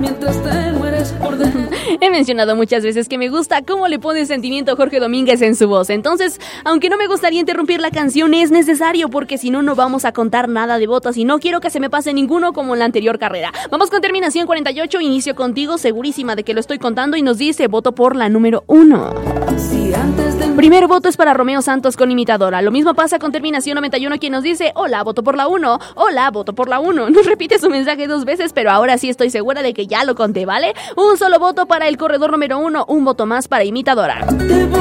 mientras te mueres por dentro. He mencionado muchas veces que me gusta cómo le pone sentimiento Jorge Domínguez en su voz. Entonces, aunque no me gustaría interrumpir la canción, es necesario porque si no, no vamos a contar nada de votos y no quiero que se me pase ninguno como en la anterior carrera. Vamos con terminación 48, inicio contigo, segurísima de que lo estoy contando y nos dice voto por la número 1. Si antes de... Primer voto es para Romeo Santos con Imitadora. Lo mismo pasa con terminación 91, quien nos dice, hola, voto por la 1. Hola, voto por la 1. Nos repite su mensaje 2 veces, pero ahora sí estoy segura de que ya lo conté, ¿vale? Un solo voto para el corredor número 1, un voto más para Imitadora.